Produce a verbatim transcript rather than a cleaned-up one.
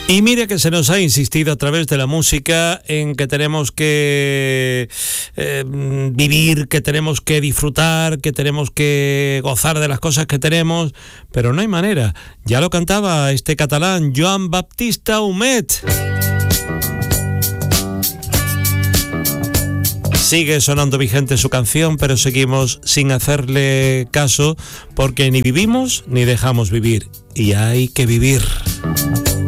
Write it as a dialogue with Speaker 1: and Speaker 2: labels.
Speaker 1: Y mire que se nos ha insistido a través de la música en que tenemos que eh, vivir, que tenemos que disfrutar, que tenemos que gozar de las cosas que tenemos, pero no hay manera. Ya lo cantaba este catalán, Joan Baptista Humet. Sigue sonando vigente su canción, pero seguimos sin hacerle caso porque ni vivimos ni dejamos vivir. Y hay que vivir.